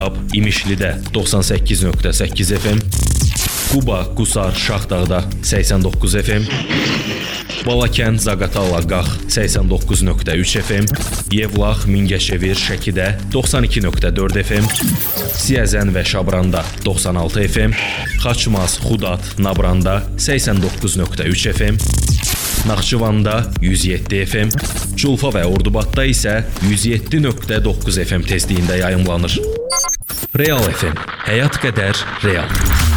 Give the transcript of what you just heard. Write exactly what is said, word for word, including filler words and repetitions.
İmişlidə doxsan səkkiz nöqtə səkkiz F M, Quba, Qusar, Şaxdağda səksən doqquz F M, Balakənd, Zaqatala, Qax səksən doqquz nöqtə üç F M, Yevlax, Mingəçevir, Şəkidə doxsan iki nöqtə dörd F M, Siyəzən və Şabranda doxsan altı F M, Xaçmaz, Xudat, Nabranda səksən doqquz nöqtə üç F M, Naxçıvanda yüz yeddi F M, Culfa və Ordubadda isə yüz yeddi nöqtə doqquz F M tezliyində yayımlanır. Real F M, həyat qədər real.